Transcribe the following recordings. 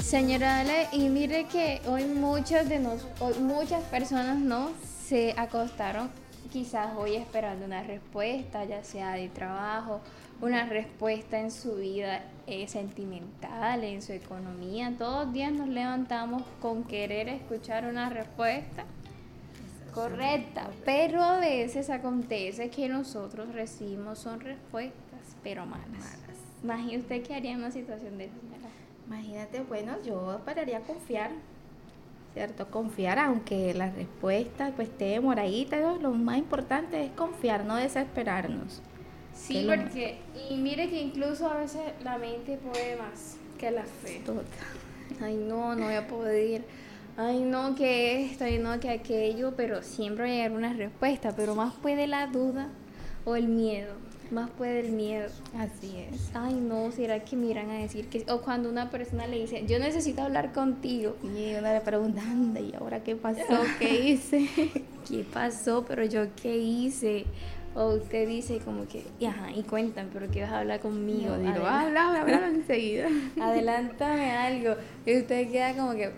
Señora Ale, y mire que hoy hoy muchas personas no se acostaron quizás hoy esperando una respuesta, ya sea de trabajo, una respuesta en su vida sentimental, en su economía. Todos los días nos levantamos con querer escuchar una respuesta correcta, pero a veces acontece que nosotros recibimos son respuestas, pero malas. Imagine usted qué haría en una situación de esa manera. Imagínate, bueno, yo pararía a confiar, ¿cierto? Confiar, aunque la respuesta pues esté demoradita, lo más importante es confiar, no desesperarnos. Sí, porque, y mire que incluso a veces la mente puede más que la fe. Total. Ay, no, no voy a poder. Ay, no, que esto, ay, no, que aquello, pero siempre va a llegar una respuesta, pero más puede la duda o el miedo. Más puede el miedo. Así es. Ay, no, ¿será que me irán a decir que...? O cuando una persona le dice, yo necesito hablar contigo. Y uno le pregunta, anda, ¿y ahora qué pasó? ¿Qué hice? ¿Qué pasó? Pero yo, ¿qué hice? O usted dice como que, ajá, y cuéntame, pero ¿qué vas a hablar conmigo? No, digo, háblalo enseguida. Adelántame algo. Y usted queda como que...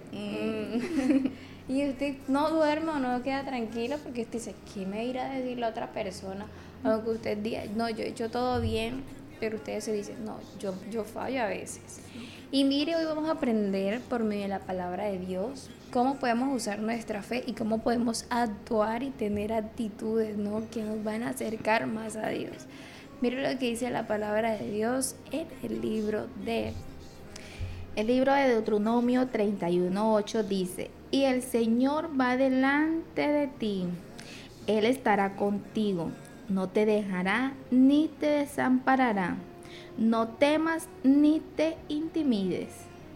Y usted no duerme o no queda tranquilo porque usted dice, ¿qué me irá a decir la otra persona? Aunque usted diga, no, yo he hecho todo bien, pero usted se dice, no, yo fallo a veces. Y mire, hoy vamos a aprender por medio de la palabra de Dios cómo podemos usar nuestra fe y cómo podemos actuar y tener actitudes, ¿no?, que nos van a acercar más a Dios. Mire lo que dice la palabra de Dios en el libro de Deuteronomio 31:8 dice, y el Señor va delante de ti, Él estará contigo, no te dejará ni te desamparará, no temas ni te intimides.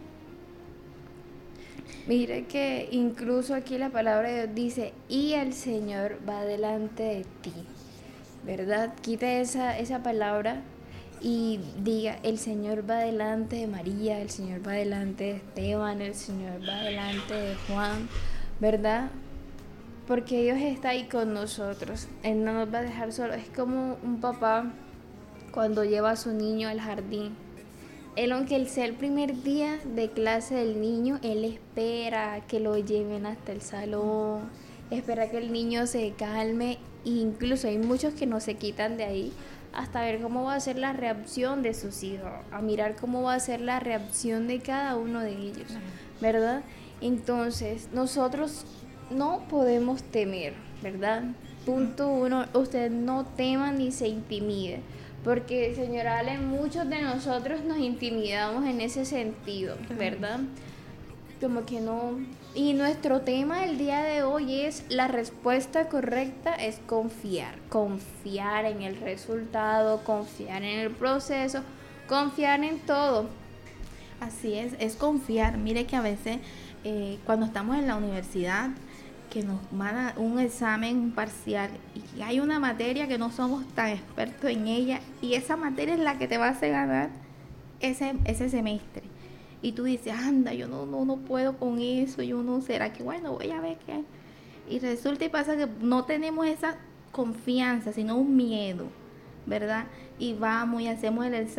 Mire que incluso aquí la palabra de Dios dice, y el Señor va delante de ti, ¿verdad? Quite esa palabra y diga, el Señor va delante de María, el Señor va delante de Esteban, el Señor va delante de Juan, ¿verdad? Porque Dios está ahí con nosotros, Él no nos va a dejar solos. Es como un papá cuando lleva a su niño al jardín. Él, aunque sea el primer día de clase del niño, él espera que lo lleven hasta el salón, espera que el niño se calme, e incluso hay muchos que no se quitan de ahí hasta ver cómo va a ser la reacción de sus hijos, a mirar cómo va a ser la reacción de cada uno de ellos, ¿verdad? Entonces, nosotros no podemos temer, ¿verdad? Punto uno, usted no tema ni se intimide. Porque, señora Ale, muchos de nosotros nos intimidamos en ese sentido, ¿verdad? Como que no. Y nuestro tema del día de hoy es la respuesta correcta es confiar. Confiar en el resultado, confiar en el proceso, confiar en todo. Así es confiar. Mire que a veces cuando estamos en la universidad, que nos mandan un examen, un parcial, y hay una materia que no somos tan expertos en ella, y esa materia es la que te va a hacer ganar ese semestre. Y tú dices, anda, yo no puedo con eso, yo no, será que bueno, voy a ver qué. Y resulta y pasa que no tenemos esa confianza, sino un miedo, ¿verdad? Y vamos y hacemos el examen